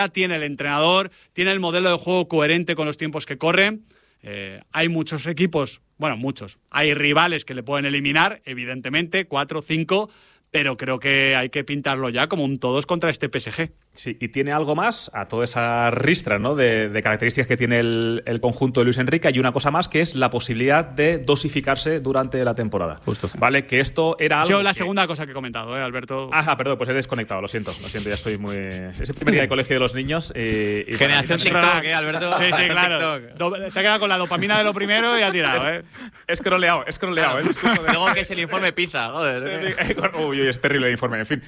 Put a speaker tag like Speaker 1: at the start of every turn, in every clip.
Speaker 1: tiene el entrenador, tiene el modelo de juego coherente con los tiempos que corren. Hay muchos equipos, bueno, muchos. Hay rivales que le pueden eliminar, evidentemente, 4, 5, pero creo que hay que pintarlo ya como un todos contra este PSG.
Speaker 2: Sí, y tiene algo más a toda esa ristra, ¿no?, de características que tiene el conjunto de Luis Enrique. Hay una cosa más, que es la posibilidad de dosificarse durante la temporada.
Speaker 1: Justo.
Speaker 2: Vale, que esto era algo.
Speaker 1: La segunda cosa que he comentado, Alberto.
Speaker 2: Perdón, pues he desconectado, lo siento, ya estoy muy. Es el primer día de colegio de los niños. Y
Speaker 3: Generación TikTok, Alberto.
Speaker 1: Sí, claro. Se ha quedado con la dopamina de lo primero y ha tirado,
Speaker 2: He scrolleado,
Speaker 3: Luego que es el informe PISA, joder.
Speaker 2: Uy, es terrible el informe, en fin.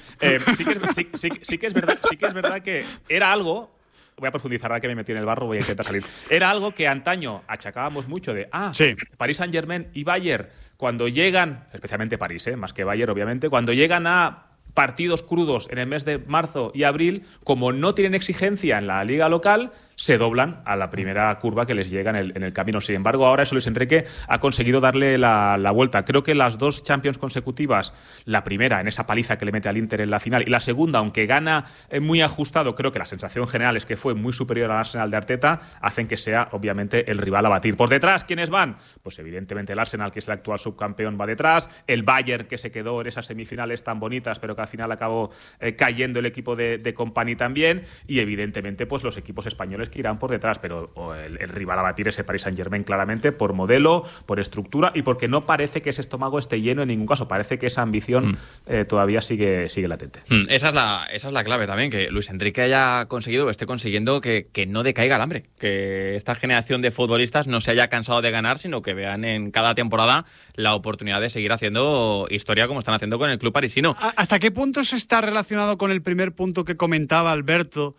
Speaker 2: Sí que es verdad que era algo. Voy a profundizar, ahora que me metí en el barro, voy a intentar salir. Era algo que antaño achacábamos mucho de
Speaker 1: sí.
Speaker 2: Paris Saint-Germain y Bayern, cuando llegan, especialmente París, más que Bayern, obviamente, cuando llegan a partidos crudos en el mes de marzo y abril, como no tienen exigencia en la liga local, se doblan a la primera curva que les llega en el camino. Sin embargo, ahora eso Luis Enrique ha conseguido darle la vuelta. Creo que las 2 Champions consecutivas, la primera en esa paliza que le mete al Inter en la final, y la segunda, aunque gana muy ajustado, creo que la sensación general es que fue muy superior al Arsenal de Arteta, hacen que sea obviamente el rival a batir. Por detrás, ¿quiénes van? Pues evidentemente el Arsenal, que es el actual subcampeón, va detrás, el Bayern, que se quedó en esas semifinales tan bonitas, pero que al final acabó cayendo el equipo de Kompany también, y evidentemente pues los equipos españoles que irán por detrás, pero el rival a batir es el Paris Saint-Germain, claramente, por modelo, por estructura, y porque no parece que ese estómago esté lleno en ningún caso. Parece que esa ambición todavía sigue latente.
Speaker 3: Esa es la clave también, que Luis Enrique haya conseguido o esté consiguiendo que no decaiga el hambre, que esta generación de futbolistas no se haya cansado de ganar, sino que vean en cada temporada la oportunidad de seguir haciendo historia como están haciendo con el club parisino.
Speaker 1: ¿Hasta qué punto se está relacionado con el primer punto que comentaba Alberto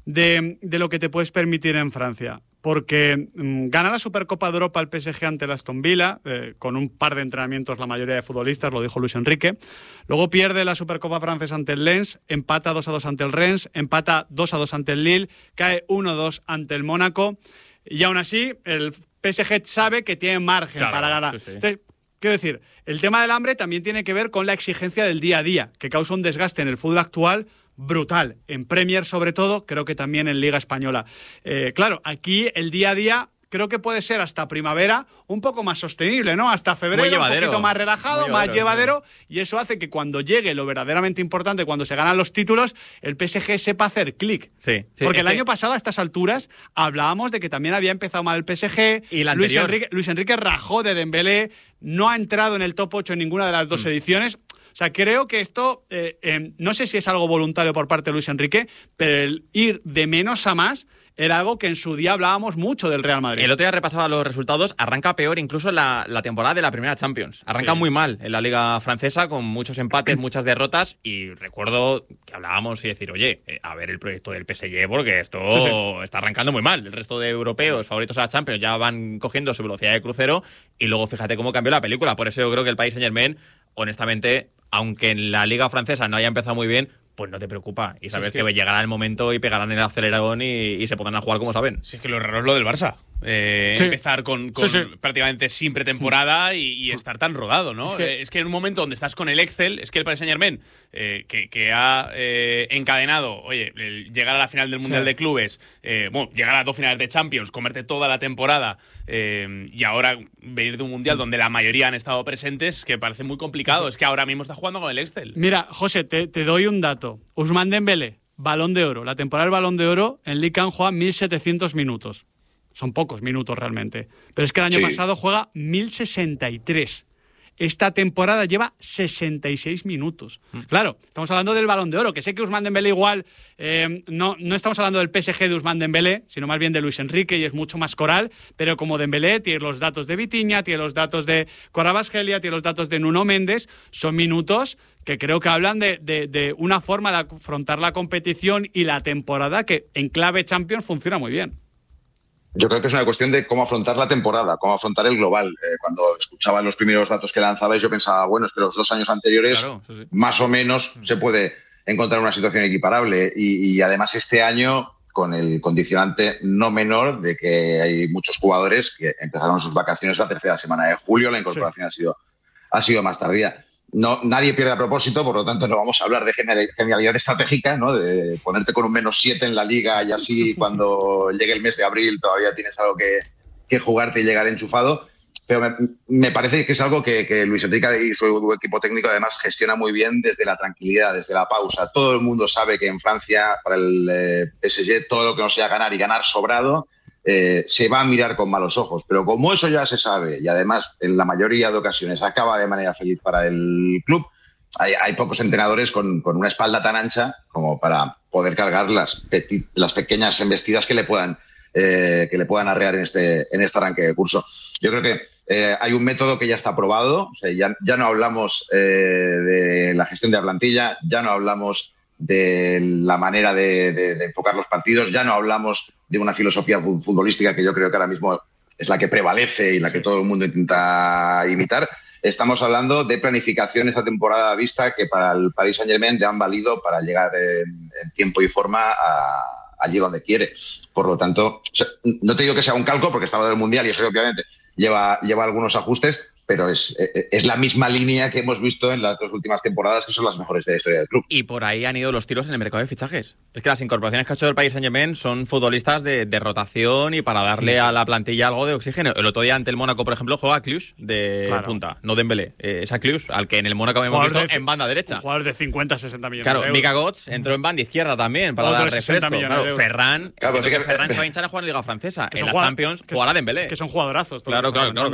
Speaker 1: de lo que te puedes permitir en Francia? Porque gana la Supercopa de Europa el PSG ante el Aston Villa, con un par de entrenamientos la mayoría de futbolistas, lo dijo Luis Enrique. Luego pierde la Supercopa francesa ante el Lens, empata 2-2 ante el Rennes, empata 2-2 ante el Lille, cae 1-2 ante el Mónaco, y aún así el PSG sabe que tiene margen para ganar. Sí. Entonces, quiero decir, el tema del hambre también tiene que ver con la exigencia del día a día, que causa un desgaste en el fútbol actual brutal, en Premier sobre todo, creo que también en Liga Española. Claro, aquí el día a día creo que puede ser hasta primavera un poco más sostenible, ¿no? Hasta febrero un poquito más relajado, más llevadero, y eso hace que cuando llegue lo verdaderamente importante, cuando se ganan los títulos, el PSG sepa hacer clic.
Speaker 3: Sí,
Speaker 1: porque el año pasado a estas alturas hablábamos de que también había empezado mal el PSG,
Speaker 3: y
Speaker 1: Luis Enrique rajó de Dembélé, no ha entrado en el top 8 en ninguna de las 2 ediciones. O sea, creo que esto, no sé si es algo voluntario por parte de Luis Enrique, pero el ir de menos a más era algo que en su día hablábamos mucho del Real Madrid.
Speaker 3: El otro día repasaba los resultados, arranca peor incluso la temporada de la primera Champions. Arranca muy mal en la Liga Francesa, con muchos empates, muchas derrotas, y recuerdo que hablábamos y decir, oye, a ver el proyecto del PSG, porque esto está arrancando muy mal. El resto de europeos favoritos a la Champions ya van cogiendo su velocidad de crucero, y luego fíjate cómo cambió la película. Por eso yo creo que el Paris Saint-Germain, honestamente, aunque en la Liga Francesa no haya empezado muy bien, pues no te preocupa. Y sabes que llegará el momento y pegarán el acelerón y se podrán a jugar como saben.
Speaker 4: Si es que lo raro es lo del Barça. Empezar con prácticamente sin pretemporada y estar tan rodado, ¿no? Es que en un momento donde estás con el Excel, es que el Paris Saint-Germain, que ha encadenado, llegar a la final del Mundial de Clubes, llegar a 2 finales de Champions, comerte toda la temporada, y ahora venir de un Mundial donde la mayoría han estado presentes, que parece muy complicado. Es que ahora mismo está jugando con el Excel.
Speaker 1: Mira, José, te doy un dato. Ousmane Dembélé, Balón de Oro. La temporada del Balón de Oro en Ligue 1 juega 1.700 minutos. Son pocos minutos realmente. Pero es que el año pasado juega 1.063. Esta temporada lleva 66 minutos. Claro, estamos hablando del Balón de Oro, que sé que Ousmane Dembélé igual, no estamos hablando del PSG de Ousmane Dembélé, sino más bien de Luis Enrique, y es mucho más coral, pero como Dembélé tiene los datos de Vitinha, tiene los datos de Kvaratskhelia, tiene los datos de Nuno Méndez, son minutos que creo que hablan de una forma de afrontar la competición y la temporada que en clave Champions funciona muy bien.
Speaker 5: Yo creo que es una cuestión de cómo afrontar la temporada, cómo afrontar el global. Cuando escuchaba los primeros datos que lanzabais, yo pensaba, bueno, es que los 2 años anteriores, más o menos, se puede encontrar una situación equiparable. Y además este año, con el condicionante no menor de que hay muchos jugadores que empezaron sus vacaciones la tercera semana de julio, la incorporación ha sido más tardía. nadie pierde a propósito, por lo tanto no vamos a hablar de genialidad estratégica, ¿no? De ponerte con un -7 en la liga y así cuando llegue el mes de abril todavía tienes algo que jugarte y llegar enchufado. Pero me parece que es algo que Luis Enrique y su equipo técnico además gestiona muy bien desde la tranquilidad, desde la pausa. Todo el mundo sabe que en Francia, para el PSG, todo lo que no sea ganar y ganar sobrado, se va a mirar con malos ojos. Pero como eso ya se sabe y además en la mayoría de ocasiones acaba de manera feliz para el club, hay pocos entrenadores con una espalda tan ancha como para poder cargar las pequeñas embestidas que le puedan arrear en este arranque de curso. Yo creo que hay un método que ya está probado. O sea, ya no hablamos de la gestión de la plantilla, ya no hablamos de la manera de enfocar los partidos, ya no hablamos de una filosofía futbolística que yo creo que ahora mismo es la que prevalece y la que todo el mundo intenta imitar. Estamos hablando de planificación esta temporada vista que para el Paris Saint-Germain le han valido para llegar en tiempo y forma allí donde quiere. Por lo tanto, o sea, no te digo que sea un calco porque está lo del Mundial y eso obviamente lleva algunos ajustes, pero es la misma línea que hemos visto en las 2 últimas temporadas, que son las mejores de la historia del club.
Speaker 3: Y por ahí han ido los tiros en el mercado de fichajes. Es que las incorporaciones que ha hecho el Paris Saint-Germain son futbolistas de rotación y para darle a la plantilla algo de oxígeno. El otro día ante el Mónaco, por ejemplo, juega Cluj de punta, no Dembélé. Es a Cluj, al que en el Mónaco hemos visto en banda derecha.
Speaker 1: Jugadores de 50, 60 millones
Speaker 3: claro,
Speaker 1: de euros.
Speaker 3: Mika Götze entró en banda izquierda también para dar refresco. Claro, Ferran se va a hinchar a jugar en Liga Francesa. En la Champions jugará Dembélé.
Speaker 1: Que son jugadorazos.
Speaker 3: Claro.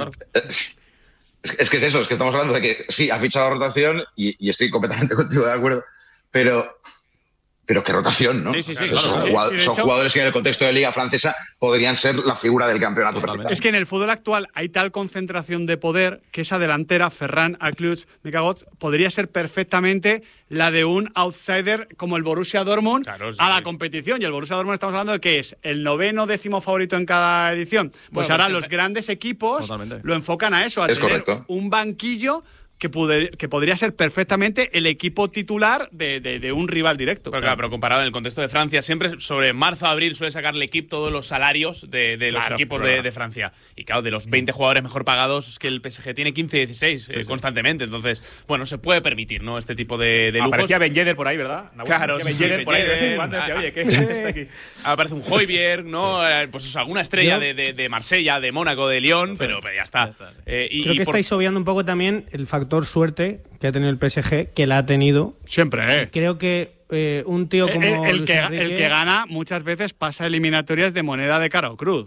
Speaker 5: Es que es eso, es que estamos hablando de que sí, ha fichado rotación y estoy completamente contigo de acuerdo, pero qué rotación, ¿no?
Speaker 3: Sí,
Speaker 5: claro.
Speaker 1: Son
Speaker 5: jugadores que en el contexto de Liga Francesa podrían ser la figura del campeonato.
Speaker 1: Es que en el fútbol actual hay tal concentración de poder que esa delantera, Ferran, Cluj, Mika Götze, podría ser perfectamente la de un outsider como el Borussia Dortmund a la competición. Y el Borussia Dortmund estamos hablando de que es el 9º, 10º favorito en cada edición. Pues ahora los grandes equipos lo enfocan a eso, a tener un banquillo que podría ser perfectamente el equipo titular de un rival directo.
Speaker 4: Pero claro, pero comparado en el contexto de Francia, siempre sobre marzo a abril suele sacar el equipo todos los salarios de los equipos de Francia. Y claro, de los 20 jugadores mejor pagados, es que el PSG tiene 15 y 16 constantemente. Entonces, bueno, se puede permitir, ¿no? Este tipo de lujos.
Speaker 2: Aparecía Ben Yedder por ahí, ¿verdad?
Speaker 4: Claro,
Speaker 2: Ben Yedder por ahí. Oye, ¿qué está aquí?
Speaker 4: Aparece un Højbjerg, ¿no? Pues eso, alguna estrella de Marsella, de Mónaco, de Lyon, pero ya está.
Speaker 6: Creo que estáis obviando un poco también el factor suerte que ha tenido el PSG, que la ha tenido.
Speaker 1: Siempre,
Speaker 6: Creo que un tío como
Speaker 1: el que gana muchas veces pasa eliminatorias de moneda de cara o cruz.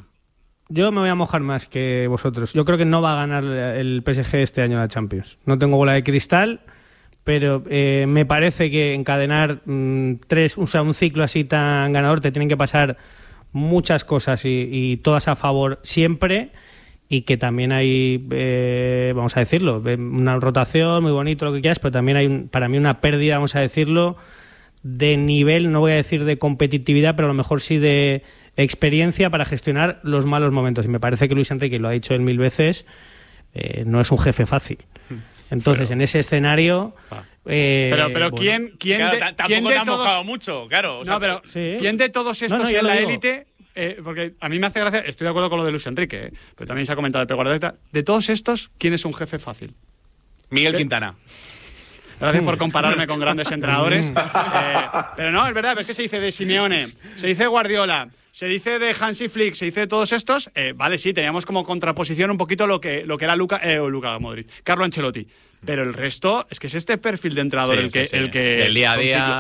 Speaker 6: Yo me voy a mojar más que vosotros. Yo creo que no va a ganar el PSG este año la Champions. No tengo bola de cristal, pero me parece que encadenar un ciclo así tan ganador te tienen que pasar muchas cosas y todas a favor siempre. Y que también hay, vamos a decirlo, una rotación muy bonito, lo que quieras, pero también hay para mí una pérdida, vamos a decirlo, de nivel, no voy a decir de competitividad, pero a lo mejor sí de experiencia para gestionar los malos momentos. Y me parece que Luis Enrique, lo ha dicho él 1000 veces, no es un jefe fácil. Entonces, en ese escenario...
Speaker 1: pero
Speaker 4: bueno,
Speaker 1: ¿quién
Speaker 4: tampoco
Speaker 1: de
Speaker 4: te han
Speaker 1: todos...
Speaker 4: mojado mucho, claro.
Speaker 1: No, pero ¿quién de todos estos en la élite... porque a mí me hace gracia, estoy de acuerdo con lo de Luis Enrique, pero también se ha comentado de Pep Guardiola. De todos estos, ¿quién es un jefe fácil?
Speaker 4: Miguel Quintana.
Speaker 1: Gracias por compararme con grandes entrenadores. Pero no, es verdad, es que se dice de Simeone, se dice Guardiola, se dice de Hansi Flick, se dice de todos estos. Vale, sí, teníamos como contraposición un poquito lo que era Luka Modric, Carlo Ancelotti. Pero el resto es que es este perfil de entrenador el que
Speaker 3: el día a día,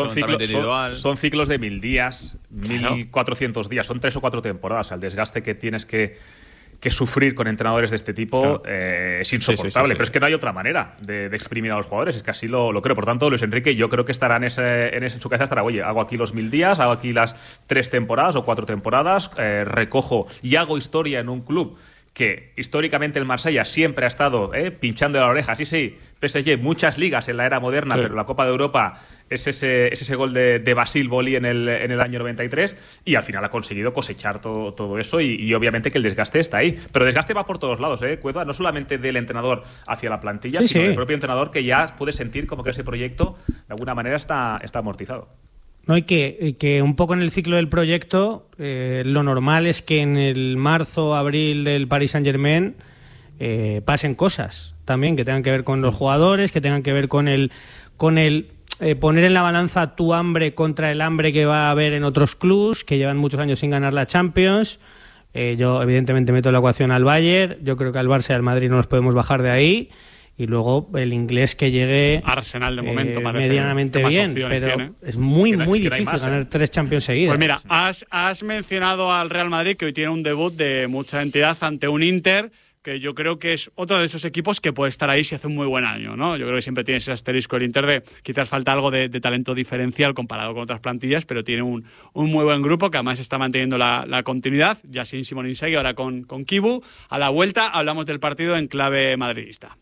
Speaker 2: son ciclos de 1000 días, 1400 días, son 3 o 4 temporadas. El desgaste que tienes que sufrir con entrenadores de este tipo es insoportable. Pero es que no hay otra manera de exprimir a los jugadores. Es que así lo creo. Por tanto, Luis Enrique, yo creo que estará en su cabeza estará, oye, hago aquí los 1000 días, hago aquí las 3 temporadas o 4 temporadas, recojo y hago historia en un club que históricamente el Marsella siempre ha estado pinchando la oreja. Sí, PSG, muchas ligas en la era moderna, pero la Copa de Europa es ese gol de Basile Boli en el año 93 y al final ha conseguido cosechar todo eso y obviamente que el desgaste está ahí. Pero el desgaste va por todos lados, Cueva, no solamente del entrenador hacia la plantilla, sino del propio entrenador que ya puede sentir como que ese proyecto de alguna manera está amortizado.
Speaker 6: No, y que un poco en el ciclo del proyecto lo normal es que en el marzo, abril del Paris Saint-Germain pasen cosas también que tengan que ver con los jugadores, que tengan que ver con el poner en la balanza tu hambre contra el hambre que va a haber en otros clubs que llevan muchos años sin ganar la Champions. Yo evidentemente meto en la ecuación al Bayern, yo creo que al Barça y al Madrid no nos podemos bajar de ahí, y luego el inglés que llegue
Speaker 1: Arsenal de momento parece
Speaker 6: medianamente bien, pero
Speaker 1: tiene.
Speaker 6: es muy difícil ganar 3 Champions seguidas.
Speaker 1: Pues mira, has mencionado al Real Madrid, que hoy tiene un debut de mucha entidad ante un Inter, que yo creo que es otro de esos equipos que puede estar ahí si hace un muy buen año, ¿no? Yo creo que siempre tiene ese asterisco el Inter de quizás falta algo de talento diferencial comparado con otras plantillas, pero tiene un muy buen grupo que además está manteniendo la continuidad, ya sin Simón Inzaghi, ahora con Kibu. A la vuelta hablamos del partido en clave madridista.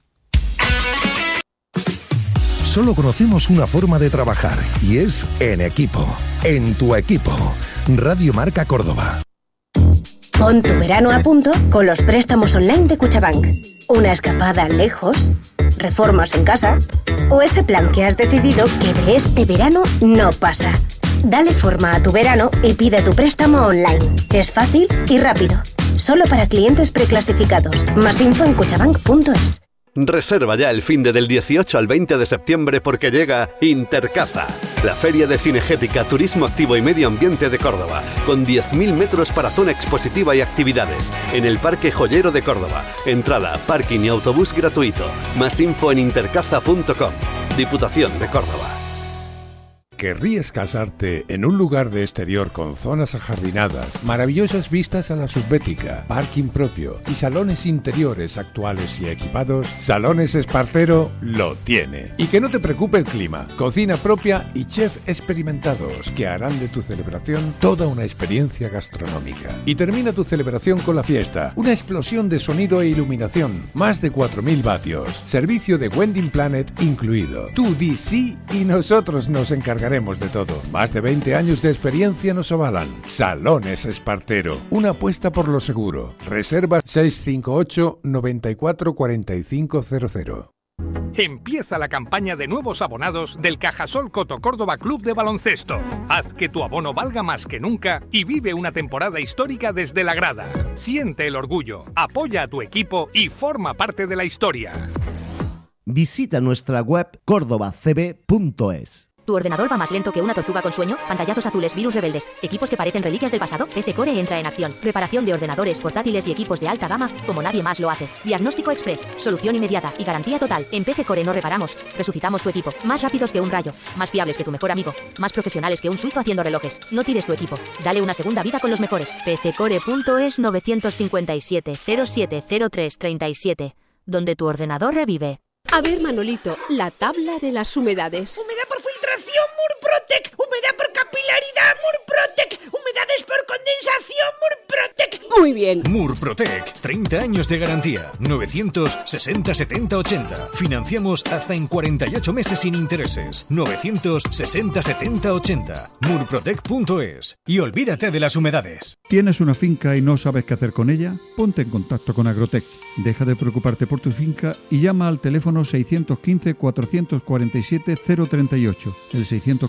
Speaker 7: Solo conocemos una forma de trabajar y es en equipo, en tu equipo. Radio Marca Córdoba.
Speaker 8: Pon tu verano a punto con los préstamos online de Cuchabank. Una escapada lejos, reformas en casa o ese plan que has decidido que de este verano no pasa. Dale forma a tu verano y pide tu préstamo online. Es fácil y rápido. Solo para clientes preclasificados. Más info en cuchabank.es.
Speaker 9: Reserva ya el finde del 18 al 20 de septiembre porque llega Intercaza, la feria de cinegética, turismo activo y medio ambiente de Córdoba, con 10.000 metros para zona expositiva y actividades, en el Parque Joyero de Córdoba. Entrada, parking y autobús gratuito. Más info en intercaza.com. Diputación de Córdoba.
Speaker 10: ¿Querrías casarte en un lugar de exterior con zonas ajardinadas, maravillosas vistas a la subbética, parking propio y salones interiores actuales y equipados? Salones Espartero lo tiene. Y que no te preocupe el clima, cocina propia y chef experimentados que harán de tu celebración toda una experiencia gastronómica. Y termina tu celebración con la fiesta, una explosión de sonido e iluminación, más de 4.000 vatios, servicio de Wedding Planet incluido. Tú di sí y nosotros nos encargaremos de todo. Más de 20 años de experiencia nos avalan. Salones Espartero, una apuesta por lo seguro. Reserva 658 94 4500.
Speaker 11: Empieza la campaña de nuevos abonados del Cajasol Coto Córdoba Club de Baloncesto. Haz que tu abono valga más que nunca y vive una temporada histórica desde la grada. Siente el orgullo, apoya a tu equipo y forma parte de la historia.
Speaker 12: Visita nuestra web cordobacb.es.
Speaker 13: ¿Tu ordenador va más lento que una tortuga con sueño? Pantallazos azules, virus rebeldes, equipos que parecen reliquias del pasado. PC Core entra en acción. Reparación de ordenadores, portátiles y equipos de alta gama como nadie más lo hace. Diagnóstico express, solución inmediata y garantía total. En PC Core no reparamos, resucitamos tu equipo. Más rápidos que un rayo, más fiables que tu mejor amigo, más profesionales que un suizo haciendo relojes. No tires tu equipo, dale una segunda vida con los mejores. PCcore.es 957 0703 37, donde tu ordenador revive.
Speaker 14: A ver, Manolito, la tabla de las humedades.
Speaker 15: Humedad por filtración, Murprotec. Humedad por capilaridad, Murprotec. Humedades por condensación, Murprotec.
Speaker 14: Muy bien.
Speaker 16: Murprotec, 30 años de garantía. 960 70 80. Financiamos hasta en 48 meses sin intereses. 960 70 80. Murprotec.es. Y olvídate de las humedades.
Speaker 17: ¿Tienes una finca y no sabes qué hacer con ella? Ponte en contacto con Agrotec. Deja de preocuparte por tu finca y llama al teléfono 615-447-038. El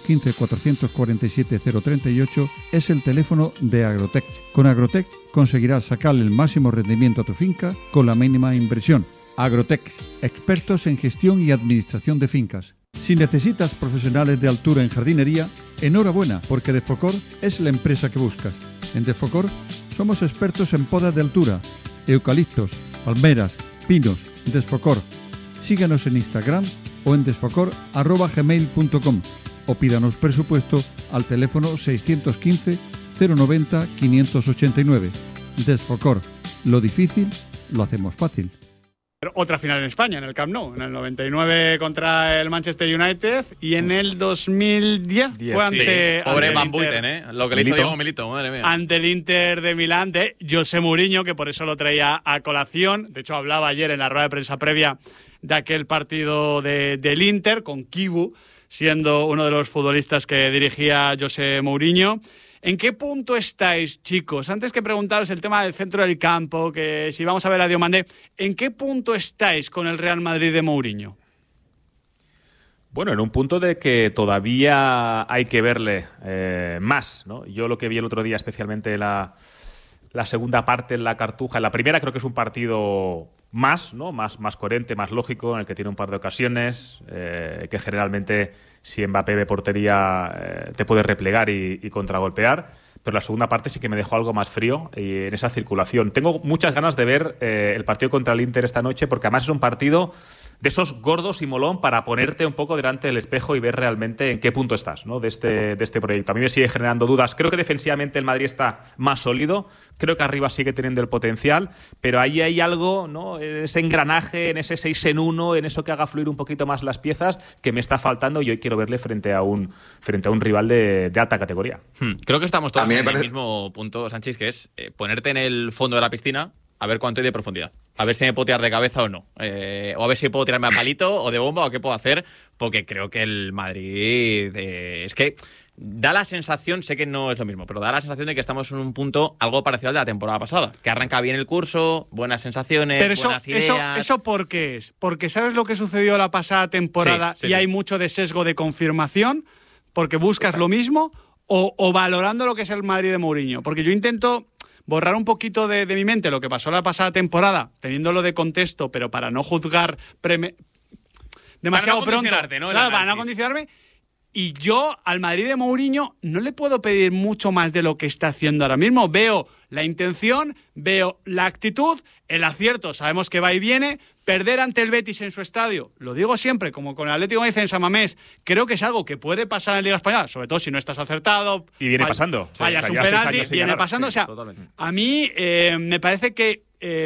Speaker 17: 615-447-038 es el teléfono de Agrotec. Con Agrotec conseguirás sacarle el máximo rendimiento a tu finca con la mínima inversión. Agrotec, expertos en gestión y administración de fincas. Si necesitas profesionales de altura en jardinería, enhorabuena, porque Defocor es la empresa que buscas. En Defocor somos expertos en podas de altura, eucaliptos, palmeras, pinos. Desfocor. Síguenos en Instagram o en desfocor@gmail.com o pídanos presupuesto al teléfono 615 090 589. Desfocor. Lo difícil lo hacemos fácil.
Speaker 1: Otra final en España, en el Camp Nou, en el 99 contra el Manchester United y en el 2010 fue ante
Speaker 3: pobre
Speaker 1: ante
Speaker 3: Van Buiten, lo que le hizo Diego Milito, madre mía.
Speaker 1: Ante el Inter de Milán de José Mourinho, que por eso lo traía a colación. De hecho, hablaba ayer en la rueda de prensa previa de aquel partido del Inter, con Kibu siendo uno de los futbolistas que dirigía José Mourinho. ¿En qué punto estáis, chicos? Antes que preguntaros el tema del centro del campo, que si vamos a ver a Diomandé, ¿en qué punto estáis con el Real Madrid de Mourinho?
Speaker 2: Bueno, en un punto de que todavía hay que verle más, ¿no? Yo lo que vi el otro día, especialmente la la segunda parte en la Cartuja. En la primera creo que es un partido más coherente, más lógico, en el que tiene un par de ocasiones, que generalmente si Mbappé ve portería te puede replegar y contragolpear. Pero la segunda parte sí que me dejó algo más frío en esa circulación. Tengo muchas ganas de ver el partido contra el Inter esta noche, porque además es un partido de esos gordos y molón para ponerte un poco delante del espejo y ver realmente en qué punto estás, ¿no? de este proyecto. A mí me sigue generando dudas. Creo que defensivamente el Madrid está más sólido, creo que arriba sigue teniendo el potencial, pero ahí hay algo, ¿no? Ese engranaje, en ese 6-en-1, en eso que haga fluir un poquito más las piezas, que me está faltando y hoy quiero verle frente a un rival de alta categoría.
Speaker 3: Creo que estamos todos en el mismo punto, Sanchis, que es ponerte en el fondo de la piscina a ver cuánto hay de profundidad. A ver si me puedo tirar de cabeza o no. O a ver si puedo tirarme a palito o de bomba o qué puedo hacer, porque creo que el Madrid... es que da la sensación, sé que no es lo mismo, pero da la sensación de que estamos en un punto algo parecido al de la temporada pasada. Que arranca bien el curso, buenas sensaciones,
Speaker 1: pero
Speaker 3: buenas ideas...
Speaker 1: ¿Eso por qué es? Porque ¿sabes lo que sucedió la pasada temporada y hay mucho de sesgo de confirmación? Porque buscas lo mismo o valorando lo que es el Madrid de Mourinho. Porque yo intento borrar un poquito de mi mente lo que pasó la pasada temporada, teniéndolo de contexto, pero para no juzgar demasiado pronto.
Speaker 4: ¿No?
Speaker 1: Claro, para no condicionarme. Y yo al Madrid de Mourinho no le puedo pedir mucho más de lo que está haciendo ahora mismo. Veo la intención, veo la actitud, el acierto, sabemos que va y viene. Perder ante el Betis en su estadio, lo digo siempre, como con el Atlético de Madrid en San Mamés, creo que es algo que puede pasar en la Liga Española, sobre todo si no estás acertado.
Speaker 2: Y viene pasando.
Speaker 1: Fallas un penalti, viene pasando.
Speaker 2: Sí,
Speaker 1: o sea, a mí me parece que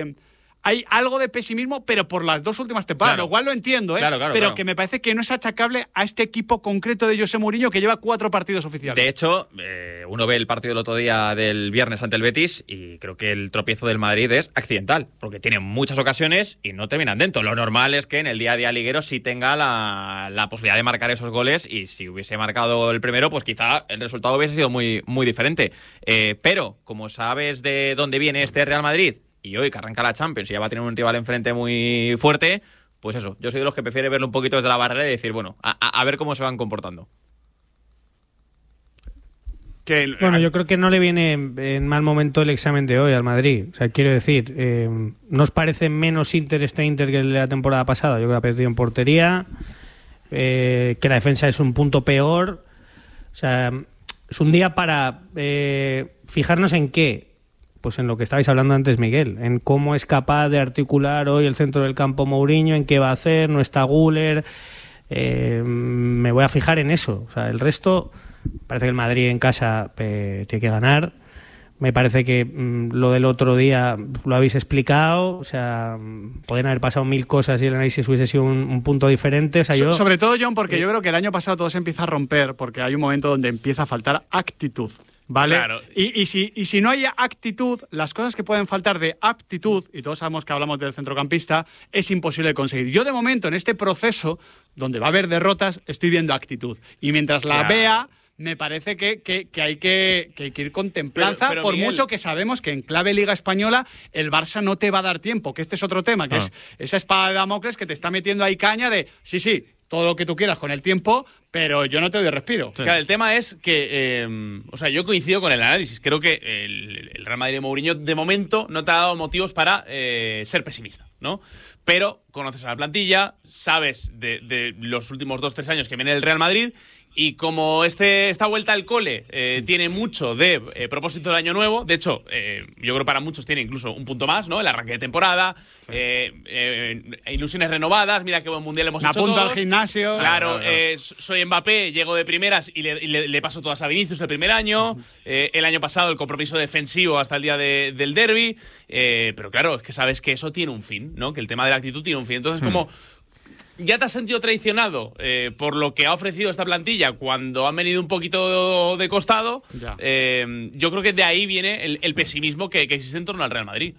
Speaker 1: hay algo de pesimismo, pero por las dos últimas temporadas, lo cual lo entiendo, pero que me parece que no es achacable a este equipo concreto de José Mourinho que lleva 4 partidos oficiales.
Speaker 3: De hecho, uno ve el partido del otro día del viernes ante el Betis y creo que el tropiezo del Madrid es accidental, porque tiene muchas ocasiones y no terminan dentro. Lo normal es que en el día a día liguero sí tenga la posibilidad de marcar esos goles, y si hubiese marcado el primero, pues quizá el resultado hubiese sido muy, muy diferente. Pero, como sabes de dónde viene este Real Madrid, y hoy que arranca la Champions y ya va a tener un rival enfrente muy fuerte, pues eso, yo soy de los que prefiere verlo un poquito desde la barrera y decir, bueno, a ver cómo se van comportando.
Speaker 6: Bueno, yo creo que no le viene en mal momento el examen de hoy al Madrid. O sea, quiero decir, ¿no os parece menos Inter que el de la temporada pasada? Yo creo que ha perdido en portería, que la defensa es un punto peor. O sea, es un día para fijarnos en qué. Pues en lo que estabais hablando antes, Miguel, en cómo es capaz de articular hoy el centro del campo Mourinho, en qué va a hacer, no está Güler. Me voy a fijar en eso. O sea, el resto, parece que el Madrid en casa tiene que ganar. Me parece que lo del otro día lo habéis explicado. O sea, pueden haber pasado 1000 cosas y el análisis hubiese sido un punto diferente. O sea,
Speaker 1: sobre todo, John, porque yo creo que el año pasado todo se empieza a romper, porque hay un momento donde empieza a faltar actitud. ¿Vale?
Speaker 4: Claro.
Speaker 1: Y si no hay actitud, las cosas que pueden faltar de aptitud, y todos sabemos que hablamos del centrocampista, es imposible de conseguir. Yo, de momento, en este proceso, donde va a haber derrotas, estoy viendo actitud. Y mientras la vea, me parece que hay que ir con templanza, pero por Miguel, mucho que sabemos que en clave Liga Española el Barça no te va a dar tiempo, que este es otro tema, que es esa espada de Damocles que te está metiendo ahí caña de, sí, todo lo que tú quieras con el tiempo, pero yo no te doy respiro.
Speaker 4: Sí. Claro, el tema es que, yo coincido con el análisis. Creo que el Real Madrid de Mourinho, de momento, no te ha dado motivos para ser pesimista, ¿no? Pero conoces a la plantilla, sabes de los últimos 2-3 años que viene el Real Madrid, y como esta vuelta al cole tiene mucho de propósito del año nuevo, de hecho, yo creo que para muchos tiene incluso un punto más, ¿no? El arranque de temporada, ilusiones renovadas, mira qué buen mundial hemos hecho todos.
Speaker 1: Me apunto al gimnasio.
Speaker 4: Claro, soy Mbappé, llego de primeras y le paso todas a Vinicius el primer año. El año pasado el compromiso defensivo hasta el día del derbi. Pero claro, es que sabes que eso tiene un fin, ¿no? Que el tema de la actitud tiene un fin. Entonces, como ya te has sentido traicionado por lo que ha ofrecido esta plantilla cuando han venido un poquito de costado, yo creo que de ahí viene el pesimismo que existe en torno al Real Madrid.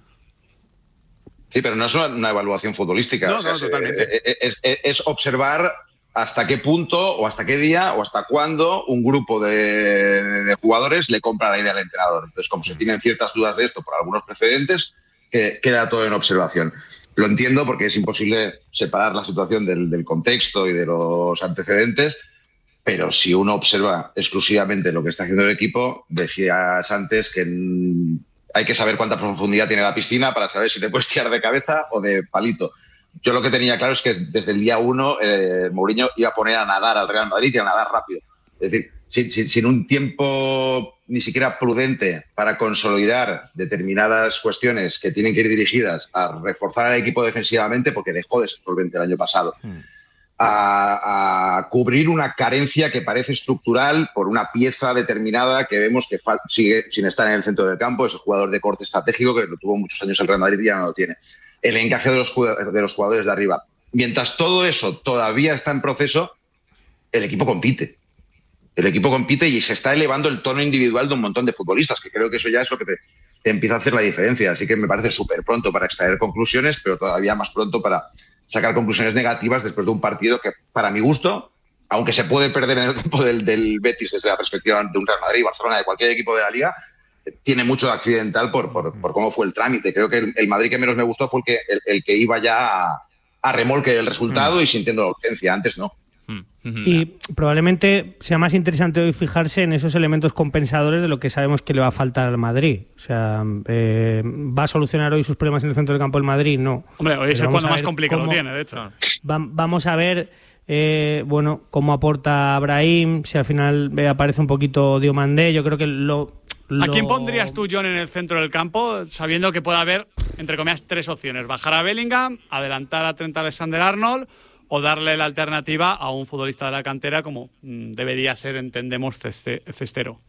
Speaker 5: Sí, pero no es una evaluación futbolística.
Speaker 4: No, totalmente.
Speaker 5: Es observar hasta qué punto o hasta qué día o hasta cuándo un grupo de jugadores le compra la idea al entrenador. Entonces, como se tienen ciertas dudas de esto por algunos precedentes, queda todo en observación. Lo entiendo porque es imposible separar la situación del contexto y de los antecedentes, pero si uno observa exclusivamente lo que está haciendo el equipo, decías antes que hay que saber cuánta profundidad tiene la piscina para saber si te puedes tirar de cabeza o de palito. Yo lo que tenía claro es que desde el día 1 Mourinho iba a poner a nadar al Real Madrid y a nadar rápido. Es decir, sin un tiempo ni siquiera prudente para consolidar determinadas cuestiones que tienen que ir dirigidas a reforzar al equipo defensivamente, porque dejó de ser solvente el año pasado, a cubrir una carencia que parece estructural por una pieza determinada que vemos que sigue sin estar en el centro del campo, ese jugador de corte estratégico que lo tuvo muchos años el Real Madrid y ya no lo tiene. El encaje de los jugadores de arriba. Mientras todo eso todavía está en proceso, el equipo compite. El equipo compite y se está elevando el tono individual de un montón de futbolistas, que creo que eso ya es lo que te empieza a hacer la diferencia. Así que me parece súper pronto para extraer conclusiones, pero todavía más pronto para sacar conclusiones negativas después de un partido que, para mi gusto, aunque se puede perder en el campo del Betis desde la perspectiva de un Real Madrid, Barcelona, de cualquier equipo de la Liga, tiene mucho de accidental por cómo fue el trámite. Creo que el Madrid que menos me gustó fue el que iba ya a remolque del resultado y sintiendo la urgencia. Antes no.
Speaker 6: Y probablemente sea más interesante hoy fijarse en esos elementos compensadores de lo que sabemos que le va a faltar al Madrid. O sea, ¿va a solucionar hoy sus problemas en el centro del campo el Madrid? No.
Speaker 1: Hombre, hoy es el cuando más complicado tiene, de hecho.
Speaker 6: Vamos a ver cómo aporta Brahim, si al final aparece un poquito Diomandé. Yo creo que ¿A
Speaker 1: quién pondrías tú, John, en el centro del campo, sabiendo que puede haber, entre comillas, 3 opciones? Bajar a Bellingham, adelantar a Trent Alexander-Arnold o darle la alternativa a un futbolista de la cantera como debería ser, entendemos, Cestero.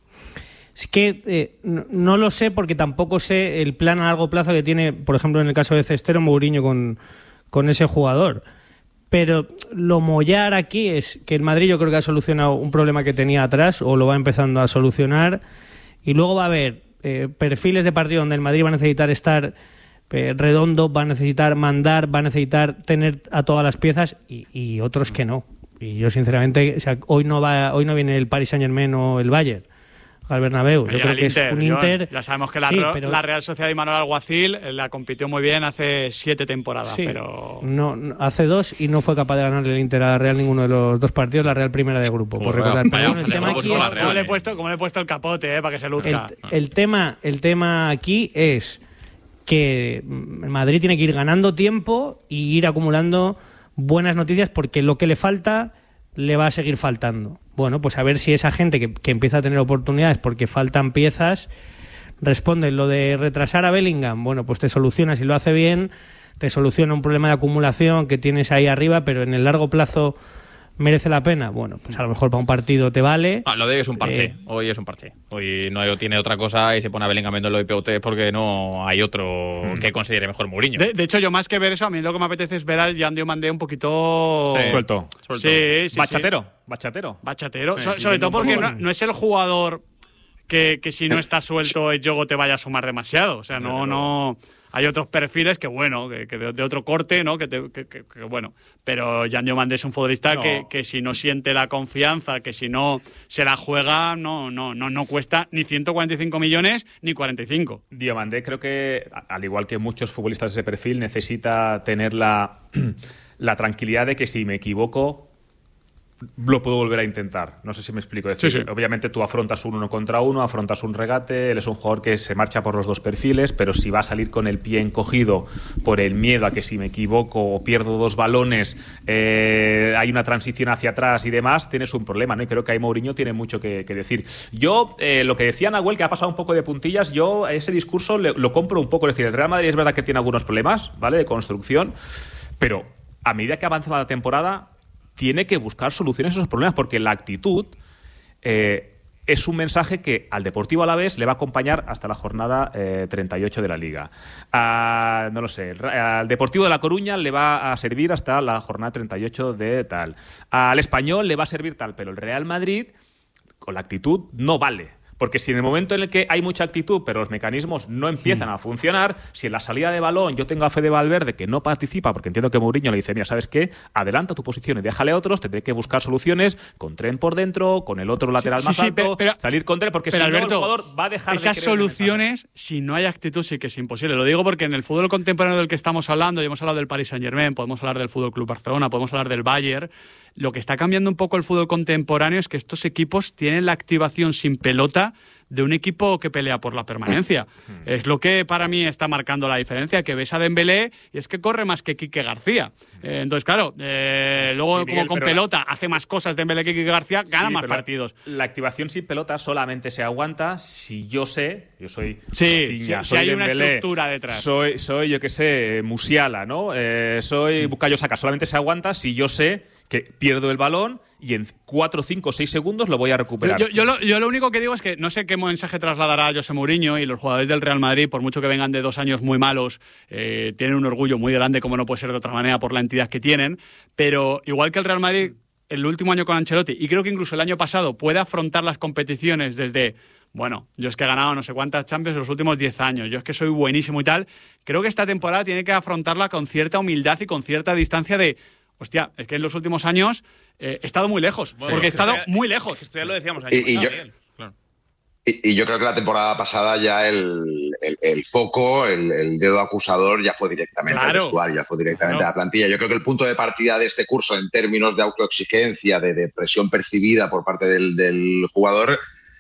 Speaker 6: Es que no lo sé, porque tampoco sé el plan a largo plazo que tiene, por ejemplo, en el caso de Cestero, Mourinho con ese jugador. Pero lo mollar aquí es que el Madrid yo creo que ha solucionado un problema que tenía atrás, o lo va empezando a solucionar, y luego va a haber perfiles de partido donde el Madrid va a necesitar estar redondo, va a necesitar mandar, va a necesitar tener a todas las piezas, y otros que no. Y yo sinceramente, o sea, hoy no viene el Paris Saint-Germain o el Bayern al Bernabéu. Yo creo que es un Inter.
Speaker 1: Ya sabemos que la Real Sociedad y Manuel Alguacil la compitió muy bien hace 7 temporadas,
Speaker 6: sí,
Speaker 1: pero
Speaker 6: no hace 2 y no fue capaz de ganar el Inter a la Real ninguno de los 2 partidos, la Real primera de grupo. Por recordar.
Speaker 1: El tema aquí es cómo le he puesto el capote para que se luzca.
Speaker 6: El tema aquí es que Madrid tiene que ir ganando tiempo y ir acumulando buenas noticias, porque lo que le falta le va a seguir faltando. Bueno, pues a ver si esa gente que empieza a tener oportunidades porque faltan piezas responde. Lo de retrasar a Bellingham, bueno, pues te soluciona, si lo hace bien, te soluciona un problema de acumulación que tienes ahí arriba, pero en el largo plazo ¿merece la pena? Bueno, pues a lo mejor para un partido te vale.
Speaker 3: Lo de hoy es un parche. Hoy es un parche. Hoy no tiene otra cosa y se pone a Bellingham en los IPOT porque no hay otro que considere mejor Mourinho.
Speaker 1: De hecho, yo más que ver eso, a mí lo que me apetece es ver al Jan Diomandé un poquito
Speaker 2: suelto.
Speaker 1: Sí.
Speaker 2: Bachatero.
Speaker 1: Sobre todo porque no es el jugador que si no está suelto el juego te vaya a sumar demasiado. O sea, no. Hay otros perfiles que de otro corte, ¿no? Que bueno. Pero Jan Diomandé es un futbolista que si no siente la confianza, que si no se la juega, no cuesta ni 145 millones ni 45.
Speaker 2: Diomandé creo que, al igual que muchos futbolistas de ese perfil, necesita tener la tranquilidad de que si me equivoco lo puedo volver a intentar. No sé si me explico. Es decir, obviamente tú afrontas un 1 contra 1, afrontas un regate, él es un jugador que se marcha por los 2 perfiles, pero si va a salir con el pie encogido por el miedo a que si me equivoco o pierdo 2 balones, hay una transición hacia atrás y demás, tienes un problema, ¿no? Y creo que ahí Mourinho tiene mucho que decir. Yo, lo que decía Nahuel, que ha pasado un poco de puntillas, yo ese discurso lo compro un poco. Es decir, el Real Madrid es verdad que tiene algunos problemas, ¿vale?, de construcción, pero a medida que avanza la temporada tiene que buscar soluciones a esos problemas, porque la actitud es un mensaje que al Deportivo Alavés le va a acompañar hasta la jornada 38 de la Liga. No lo sé. Al Deportivo de La Coruña le va a servir hasta la jornada 38 de tal. Al Español le va a servir tal, pero el Real Madrid con la actitud no vale. Porque si en el momento en el que hay mucha actitud, pero los mecanismos no empiezan a funcionar, si en la salida de balón yo tengo a Fede Valverde que no participa, porque entiendo que Mourinho le dice, mira, ¿sabes qué? Adelanta tu posición y déjale a otros, tendré que buscar soluciones con Trent por dentro, con el otro lateral más alto, salir con Trent, porque si
Speaker 1: Alberto,
Speaker 2: no el jugador va a dejar
Speaker 1: esas
Speaker 2: de creer
Speaker 1: soluciones, si no hay actitud, sí que es imposible. Lo digo porque en el fútbol contemporáneo del que estamos hablando, y hemos hablado del Paris Saint-Germain, podemos hablar del Fútbol Club Barcelona, podemos hablar del Bayern. Lo que está cambiando un poco el fútbol contemporáneo es que estos equipos tienen la activación sin pelota de un equipo que pelea por la permanencia. Es lo que para mí está marcando la diferencia, que ves a Dembélé y es que corre más que Quique García. Entonces, claro, luego
Speaker 2: Miguel,
Speaker 1: como con pelota hace más cosas Dembélé que Quique García, gana más partidos.
Speaker 2: La activación sin pelota solamente se aguanta si yo sé, yo soy
Speaker 1: Rafinha,
Speaker 2: soy
Speaker 1: hay
Speaker 2: Dembélé,
Speaker 1: una estructura detrás.
Speaker 2: Soy yo que sé, Musiala, ¿no? Soy Bukayo Saka. Solamente se aguanta si yo sé que pierdo el balón y en 4, 5, 6 segundos lo voy a recuperar.
Speaker 1: Yo lo único que digo es que no sé qué mensaje trasladará a José Mourinho, y los jugadores del Real Madrid, por mucho que vengan de 2 años muy malos, tienen un orgullo muy grande, como no puede ser de otra manera, por la entidad que tienen, pero igual que el Real Madrid el último año con Ancelotti, y creo que incluso el año pasado, puede afrontar las competiciones desde... Bueno, yo es que he ganado no sé cuántas Champions en los últimos 10 años, yo es que soy buenísimo y tal. Creo que esta temporada tiene que afrontarla con cierta humildad y con cierta distancia de... Hostia, es que en los últimos años he estado muy lejos, porque he estado muy lejos.
Speaker 4: Esto ya lo decíamos ayer.
Speaker 5: Y yo creo que la temporada pasada ya el foco, el dedo acusador ya fue directamente al vestuario, ya fue directamente a la plantilla. Yo creo que el punto de partida de este curso en términos de autoexigencia, de presión percibida por parte del jugador,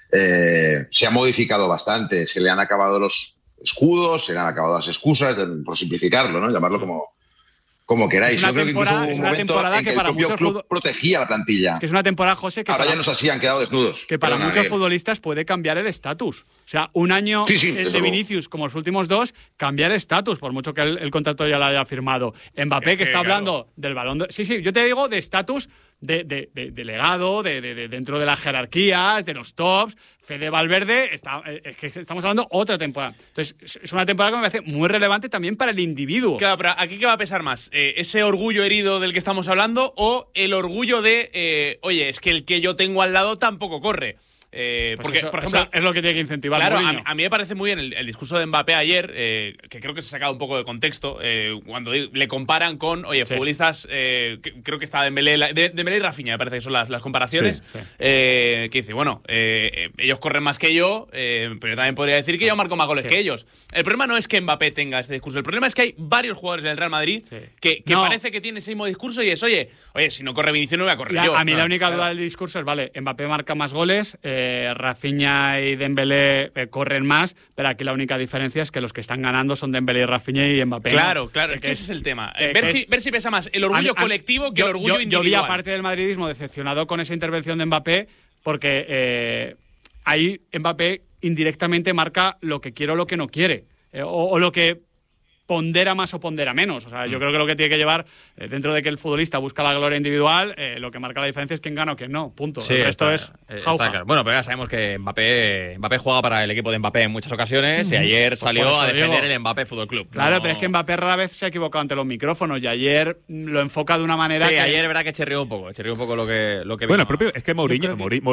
Speaker 5: se ha modificado bastante. Se le han acabado los escudos, se le han acabado las excusas, por simplificarlo, ¿no? Llamarlo como queráis. Yo creo que incluso hubo un momento en que el propio club protegía la plantilla.
Speaker 1: Que es una temporada, José, que
Speaker 5: ahora ya nos así han quedado desnudos.
Speaker 1: Que para muchos futbolistas puede cambiar el estatus. O sea, un año el de Vinicius, como los últimos 2, cambia el estatus, por mucho que el contrato ya lo haya firmado. Mbappé, que está hablando del balón... Sí, yo te digo de estatus de legado, de dentro de las jerarquías, de los tops. Fede Valverde, es que estamos hablando otra temporada. Entonces, es una temporada que me parece muy relevante también para el individuo.
Speaker 4: Claro, pero ¿aquí qué va a pesar más? ¿Ese orgullo herido del que estamos hablando o el orgullo de, oye, es que el que yo tengo al lado tampoco corre? Porque, por ejemplo,
Speaker 1: es lo que tiene que incentivar.
Speaker 4: Claro, a mí me parece muy bien el discurso de Mbappé ayer, que creo que se ha sacado un poco de contexto, cuando le comparan con, oye, futbolistas, creo que está Dembélé y Rafinha, me parece que son las comparaciones, que dice, bueno, ellos corren más que yo, pero también podría decir que yo marco más goles que ellos. El problema no es que Mbappé tenga este discurso, el problema es que hay varios jugadores del Real Madrid que parece que tienen ese mismo discurso y es, oye, si no corre Vinicius no voy a correr yo.
Speaker 1: A mí la única duda del discurso es, vale, Mbappé marca más goles, Rafinha y Dembélé corren más, pero aquí la única diferencia es que los que están ganando son Dembélé y Rafinha y Mbappé.
Speaker 4: Claro, es que ese es el tema. Ver si pesa más el orgullo colectivo que el orgullo individual.
Speaker 1: Yo vi a parte del madridismo decepcionado con esa intervención de Mbappé, porque ahí Mbappé indirectamente marca lo que quiere o lo que no quiere, o lo que pondera más o pondera menos. O sea, yo creo que lo que tiene que llevar, dentro de que el futbolista busca la gloria individual, lo que marca la diferencia es quién gana o quién no. Punto.
Speaker 3: Sí,
Speaker 1: el resto es jauja.
Speaker 3: Claro. Bueno, pero ya sabemos que Mbappé juega para el equipo de Mbappé en muchas ocasiones y ayer salió a defender el Mbappé Fútbol Club.
Speaker 1: Claro, pero es que Mbappé rara vez se ha equivocado ante los micrófonos y ayer lo enfoca de una manera que...
Speaker 3: ayer es verdad que chirrió un poco lo que
Speaker 2: bueno, propio, es que Mourinho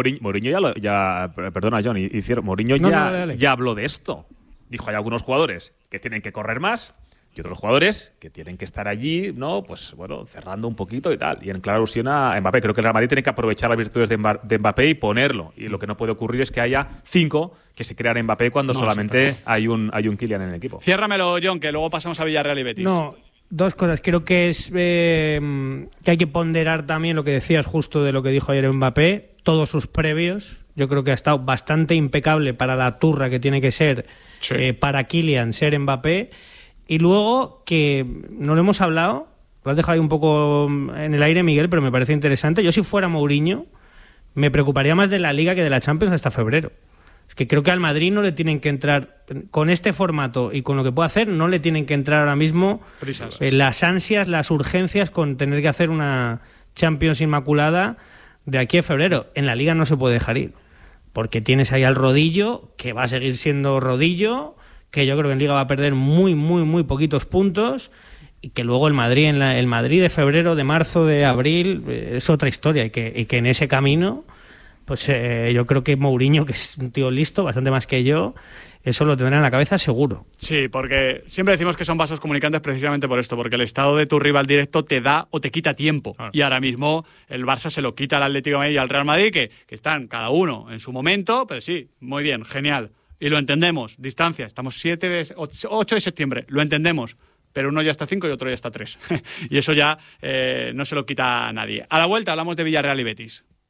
Speaker 2: ya perdona, John, Mourinho ya habló de esto. Dijo, hay algunos jugadores que tienen que correr más y otros jugadores que tienen que estar allí, ¿no? Pues bueno, cerrando un poquito y tal. Y en clara alusión a Mbappé. Creo que el Real Madrid tiene que aprovechar las virtudes de Mbappé y ponerlo. Y lo que no puede ocurrir es que haya 5 que se crean Mbappé cuando solamente hay un Kylian en el equipo.
Speaker 1: Ciérramelo, John, que luego pasamos a Villarreal y Betis.
Speaker 6: No, dos cosas. Creo que es que hay que ponderar también lo que decías justo de lo que dijo ayer Mbappé, todos sus previos. Yo creo que ha estado bastante impecable para la turra que tiene que ser para Kylian ser Mbappé. Y luego, que no lo hemos hablado, lo has dejado ahí un poco en el aire, Miguel, pero me parece interesante. Yo, si fuera Mourinho, me preocuparía más de la Liga que de la Champions hasta febrero. Es que creo que al Madrid no le tienen que entrar, con este formato y con lo que puede hacer, no le tienen que entrar ahora mismo las ansias, las urgencias con tener que hacer una Champions inmaculada de aquí a febrero. En la Liga no se puede dejar ir, porque tienes ahí al Rodillo, que va a seguir siendo Rodillo, que yo creo que en Liga va a perder muy poquitos puntos, y que luego el Madrid el Madrid de febrero, de marzo, de abril es otra historia, y que en ese camino pues yo creo que Mourinho, que es un tío listo, bastante más que yo, eso lo tendrá en la cabeza seguro.
Speaker 1: Sí, porque siempre decimos que son vasos comunicantes precisamente por esto, porque el estado de tu rival directo te da o te quita tiempo. Claro. Y ahora mismo el Barça se lo quita al Atlético de Madrid y al Real Madrid, que están cada uno en su momento, pero sí, muy bien, genial. Y lo entendemos, distancia, estamos 8 de septiembre, lo entendemos, pero uno ya está 5 y otro ya está 3. Y eso ya no se lo quita a nadie. A la vuelta hablamos de Villarreal y Betis.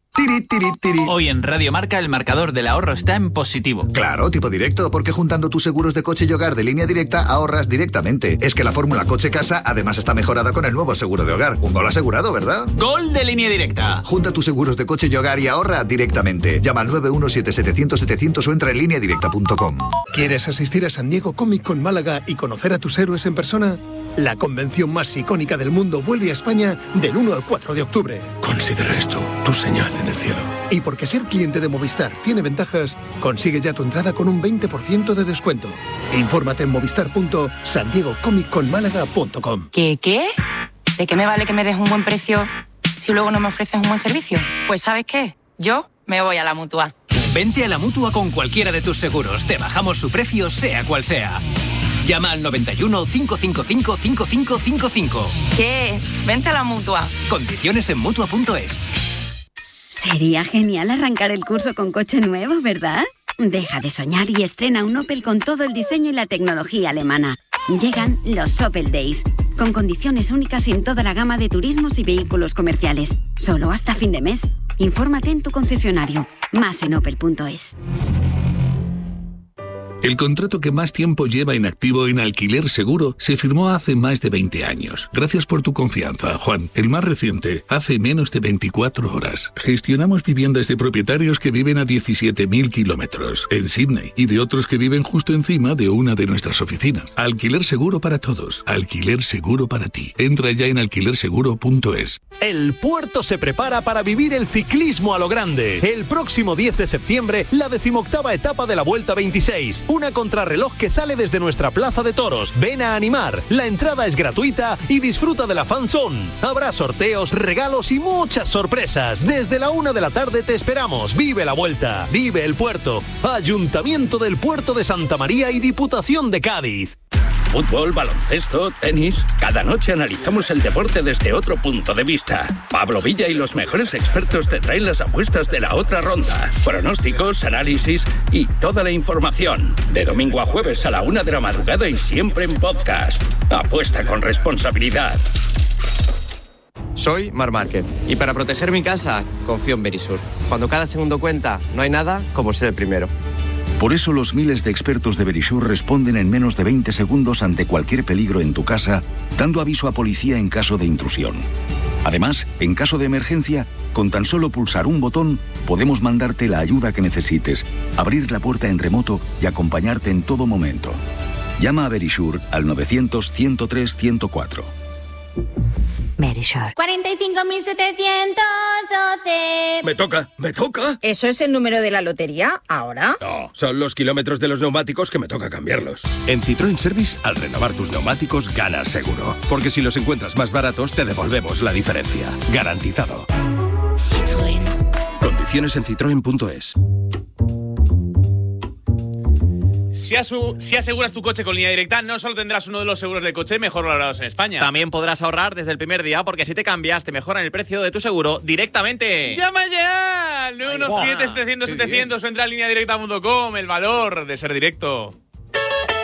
Speaker 18: Hoy en Radio Marca el marcador del ahorro está en positivo.
Speaker 19: Claro, tipo directo, porque juntando tus seguros de coche y hogar de Línea Directa ahorras directamente. Es que la fórmula coche-casa además está mejorada con el nuevo seguro de hogar. Un gol asegurado, ¿verdad?
Speaker 18: ¡Gol de Línea Directa!
Speaker 19: Junta tus seguros de coche y hogar y ahorra directamente. Llama al 917-700-700 o entra en lineadirecta.com.
Speaker 20: ¿Quieres asistir a San Diego Comic Con Málaga y conocer a tus héroes en persona? La convención más icónica del mundo vuelve a España del 1 al 4 de octubre. Considera esto tu señal en el cielo. Y porque ser cliente de Movistar tiene ventajas, consigue ya tu entrada con un 20% de descuento. Infórmate en movistar.sandiegocomicconmálaga.com.
Speaker 21: ¿Qué? ¿De qué me vale que me des un buen precio si luego no me ofreces un buen servicio? Pues ¿sabes qué? Yo me voy a la Mutua.
Speaker 22: Vente a la Mutua con cualquiera de tus seguros. Te bajamos su precio, sea cual sea. Llama al 91 555 5555.
Speaker 21: ¿Qué? Vente a la Mutua.
Speaker 22: Condiciones en Mutua.es.
Speaker 23: Sería genial arrancar el curso con coche nuevo, ¿verdad? Deja de soñar y estrena un Opel con todo el diseño y la tecnología alemana. Llegan los Opel Days, con condiciones únicas en toda la gama de turismos y vehículos comerciales. Solo hasta fin de mes. Infórmate en tu concesionario. Más en opel.es.
Speaker 24: El contrato que más tiempo lleva en activo en Alquiler Seguro se firmó hace más de 20 años. Gracias por tu confianza, Juan. El más reciente, hace menos de 24 horas. Gestionamos viviendas de propietarios que viven a 17.000 kilómetros en Sydney y de otros que viven justo encima de una de nuestras oficinas. Alquiler Seguro para todos. Alquiler Seguro para ti. Entra ya en alquilerseguro.es.
Speaker 25: El puerto se prepara para vivir el ciclismo a lo grande. El próximo 10 de septiembre, la 18ª etapa de la Vuelta 26. Una contrarreloj que sale desde nuestra plaza de toros. Ven a animar. La entrada es gratuita y disfruta de la fanzone. Habrá sorteos, regalos y muchas sorpresas. Desde la 1 de la tarde te esperamos. Vive la Vuelta. Vive el puerto. Ayuntamiento del Puerto de Santa María y Diputación de Cádiz.
Speaker 26: Fútbol, baloncesto, tenis. Cada noche analizamos el deporte desde otro punto de vista. Pablo Villa y los mejores expertos te traen las apuestas de la otra ronda. Pronósticos, análisis y toda la información. De domingo a jueves a la 1 de la madrugada y siempre en podcast. Apuesta con responsabilidad.
Speaker 27: Soy Marc Márquez y para proteger mi casa confío en Verisur. Cuando cada segundo cuenta, no hay nada como ser el primero.
Speaker 28: Por eso los miles de expertos de Verisur responden en menos de 20 segundos ante cualquier peligro en tu casa, dando aviso a policía en caso de intrusión. Además, en caso de emergencia, con tan solo pulsar un botón, podemos mandarte la ayuda que necesites, abrir la puerta en remoto y acompañarte en todo momento. Llama a Verisur al 900-103-104.
Speaker 23: Verisur.
Speaker 29: 45.712.
Speaker 30: Me toca.
Speaker 29: ¿Eso es el número de la lotería ahora?
Speaker 30: No, son los kilómetros de los neumáticos que me toca cambiarlos. En Citroën Service, al renovar tus neumáticos, ganas seguro. Porque si los encuentras más baratos, te devolvemos la diferencia. Garantizado.
Speaker 29: Citroën.
Speaker 30: Condiciones en citroen.es.
Speaker 4: Si aseguras tu coche con Línea Directa, no solo tendrás uno de los seguros de coche mejor valorados en España.
Speaker 3: También podrás ahorrar desde el primer día, porque si te cambias, te mejoran el precio de tu seguro directamente.
Speaker 4: ¡Llama ya! 917-700-700 o entra a lineadirecta.com. El valor de ser directo.